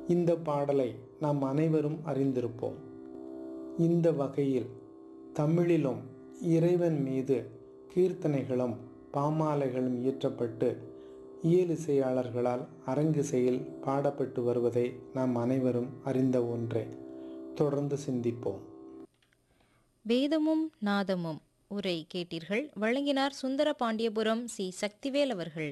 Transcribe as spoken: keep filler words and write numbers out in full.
இந்த பாடலை நாம் அனைவரும் அறிந்திருப்போம். இந்த வகையில் தமிழிலும் இறைவன் மீது கீர்த்தனைகளும் பாமாலைகளும் இயற்றப்பட்டு இயலிசையாளர்களால் அரங்கிசையில் பாடப்பட்டு வருவதை நாம் அனைவரும் அறிந்த ஒன்றே. தொடர்ந்து சிந்திப்போம். வேதமும் நாதமும் உரை கேட்டீர்கள். வழங்கினார் சுந்தர பாண்டியபுரம் சி சக்திவேல் அவர்கள்.